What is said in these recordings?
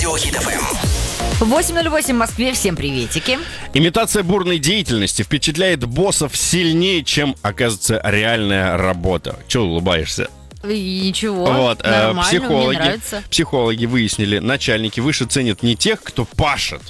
Радио Хит ФМ. 8:08 в Москве. Всем приветики. Имитация бурной деятельности впечатляет боссов сильнее, чем, оказывается, реальная работа. Чего улыбаешься? И ничего, Вот, нормально, мне нравится. психологи выяснили, начальники выше ценят не тех, кто пашет,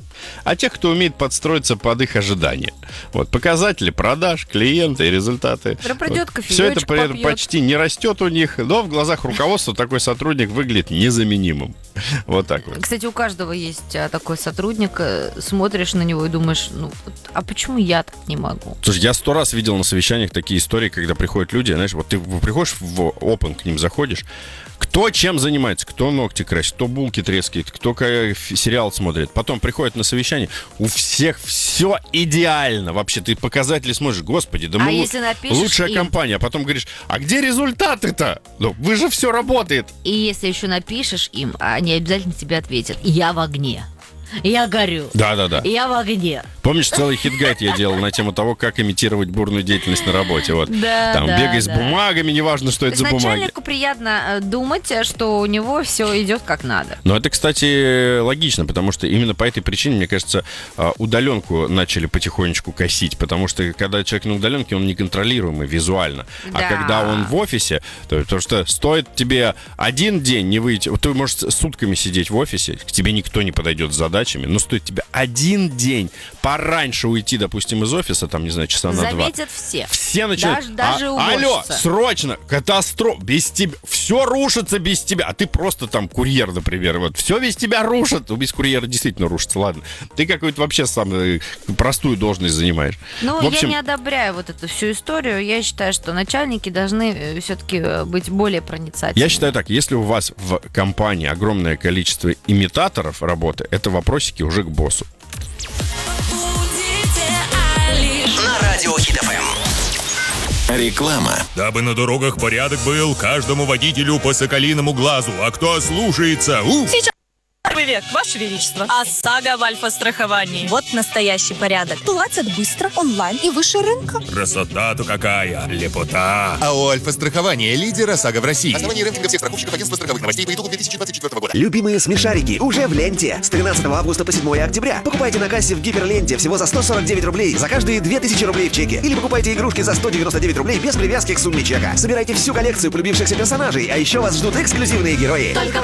а тех, кто умеет подстроиться под их ожидания. Вот, показатели продаж, клиенты и результаты. Пройдет Вот. кофеечек, Все это при этом попьет. почти не растет у них, но в глазах руководства такой сотрудник выглядит незаменимым. Вот так вот. Кстати, у каждого есть такой сотрудник. Смотришь на него и думаешь, а почему я так не могу? Слушай, я 100 раз видел на совещаниях такие истории, когда приходят люди, знаешь, вот ты приходишь в open, к ним заходишь, кто чем занимается, кто ногти красит, кто булки трескает, кто сериал смотрит. Потом приходит на совещание, у всех все идеально. Вообще, ты показатели смотришь, господи, да мы если напишешь лучшая им... компания. А потом говоришь, а где результаты-то? Ну, вы же все работает. И если еще напишешь им, они обязательно тебе ответят: я в огне. Я горю. Да-да-да. Я в огне. Помнишь, целый хит-гайд я делал на тему того, как имитировать бурную деятельность на работе. Вот. Да, Там да, бегай с да. бумагами, неважно, что это за бумаги. Начальнику приятно думать, что у него все идет как надо. Но это, кстати, логично, потому что именно по этой причине, мне кажется, удаленку начали потихонечку косить, потому что когда человек на удаленке, он неконтролируемый визуально. Да. А когда он в офисе, потому что стоит тебе один день не выйти, вот ты можешь сутками сидеть в офисе, к тебе никто не подойдет с задачами, но стоит тебе один день пораньше уйти, допустим, из офиса, там, не знаю, часа на 2. Заметят все. Все начинают. Даже уборщица. Алло, срочно, катастрофа, без тебя, все рушится без тебя, а ты просто там курьер, например, вот, все без тебя рушит, без курьера действительно рушится, ладно. Ты какую-то вообще самую простую должность занимаешь. Ну, В общем, я не одобряю вот эту всю историю. Я считаю, что начальники должны все-таки быть более проницательными. я считаю так, если у вас в компании огромное количество имитаторов работы, это вопросики уже к боссу. На Радио Хит ФМ. Реклама. Дабы на дорогах порядок был, каждому водителю по соколиному глазу. А кто ослушается, Привет, Ваше Величество. ОСАГО в альфа-страховании. Вот настоящий порядок. Платят быстро, онлайн и выше рынка. красота-то какая, лепота. АО «Альфа-страхование» — лидер ОСАГО в России. Основание рейтинга всех страховщиков агентства страховых новостей по итогу 2024 года. Любимые смешарики уже в ленте. С 13 августа по 7 октября. Покупайте на кассе в Гиперленте всего за 149 рублей за каждые 2000 рублей в чеке. Или покупайте игрушки за 199 рублей без привязки к сумме чека. Собирайте всю коллекцию полюбившихся персонажей, а еще вас ждут эксклюзивные герои.